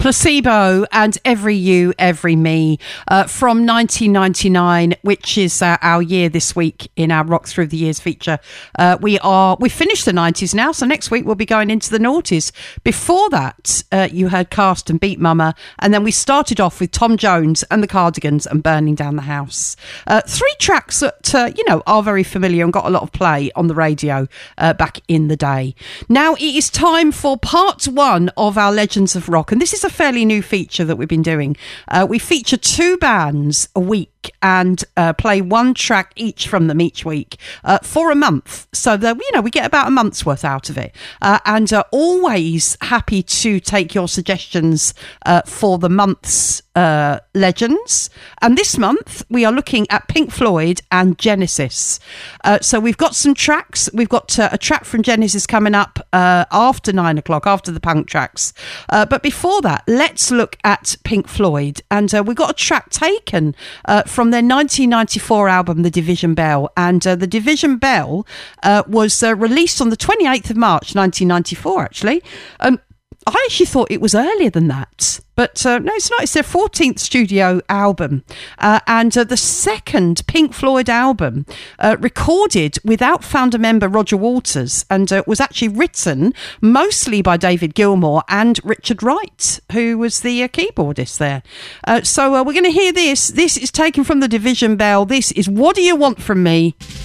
Placebo and Every You, Every Me from 1999, which is our year this week in our Rock Through the Years feature. We finished the 90s now, so next week we'll be going into the noughties. Before that, you heard Cast and Beat Mama, and then we started off with Tom Jones and the Cardigans and Burning Down the House. Three tracks that, are very familiar and got a lot of play on the radio back in the day. Now it is time for part one of our Legends of Rock, and this is a fairly new feature that we've been doing. We feature two bands a week and play one track each from them each week for a month, so that we get about a month's worth out of it, and always happy to take your suggestions for the month's legends. And this month we are looking at Pink Floyd and Genesis. So we've got some tracks. We've got a track from Genesis coming up after 9 o'clock, after the punk tracks, but before that let's look at Pink Floyd, and we got a track taken from their 1994 album The Division Bell, and The Division Bell was released on the 28th of March 1994 actually. I actually thought it was earlier than that, but no, it's not. It's their 14th studio album, and the second Pink Floyd album recorded without founder member Roger Waters, and was actually written mostly by David Gilmour and Richard Wright, who was the keyboardist there. So we're going to hear this. This is taken from The Division Bell. This is What Do You Want From Me?